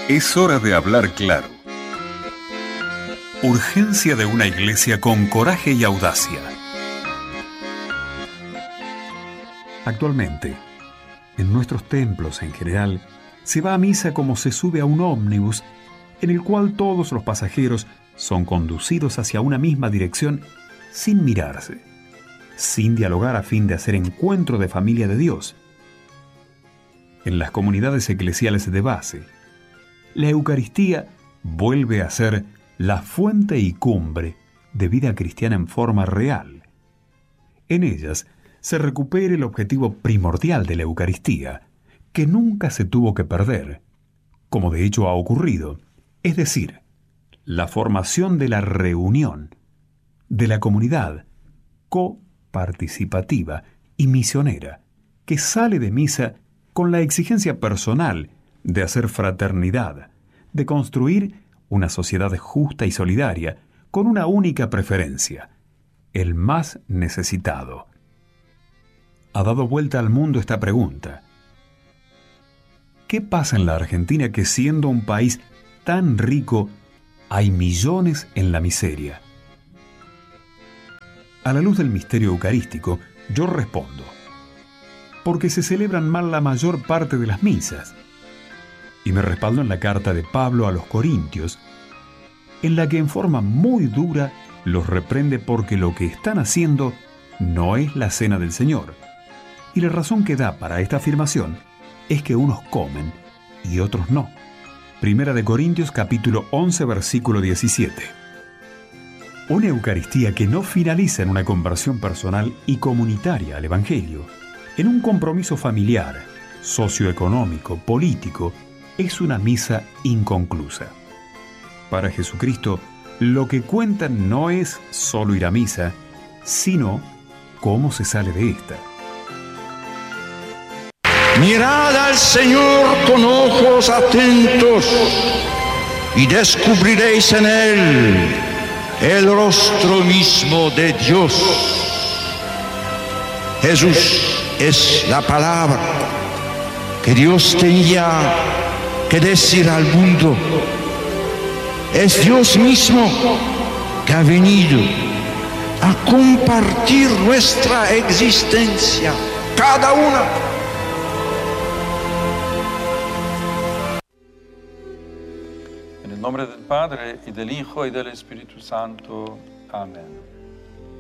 Es hora de hablar claro. Urgencia de una iglesia con coraje y audacia. Actualmente, en nuestros templos en general, se va a misa como se sube a un ómnibus en el cual todos los pasajeros son conducidos hacia una misma dirección sin mirarse, sin dialogar a fin de hacer encuentro de familia de Dios. En las comunidades eclesiales de base, la Eucaristía vuelve a ser la fuente y cumbre de vida cristiana en forma real. En ellas se recupera el objetivo primordial de la Eucaristía, que nunca se tuvo que perder, como de hecho ha ocurrido, es decir, la formación de la reunión, de la comunidad coparticipativa y misionera, que sale de misa con la exigencia personal de hacer fraternidad, de construir una sociedad justa y solidaria, con una única preferencia: el más necesitado. Ha dado vuelta al mundo esta pregunta: ¿qué pasa en la Argentina que, siendo un país tan rico, hay millones en la miseria? A la luz del misterio eucarístico, yo respondo: porque se celebran mal la mayor parte de las misas. Y me respaldo en la carta de Pablo a los Corintios, en la que en forma muy dura los reprende porque lo que están haciendo no es la cena del Señor. Y la razón que da para esta afirmación es que unos comen y otros no. Primera de Corintios capítulo 11 versículo 17. Una Eucaristía que no finaliza en una conversión personal y comunitaria al Evangelio, en un compromiso familiar, socioeconómico, político, es una misa inconclusa. Para Jesucristo, lo que cuenta no es solo ir a misa, sino cómo se sale de esta. Mirad al Señor con ojos atentos y descubriréis en Él el rostro mismo de Dios. Jesús es la palabra que Dios tenía que decir al mundo. Es Dios mismo que ha venido a compartir nuestra existencia, cada una. En el nombre del Padre, y del Hijo, y del Espíritu Santo. Amén.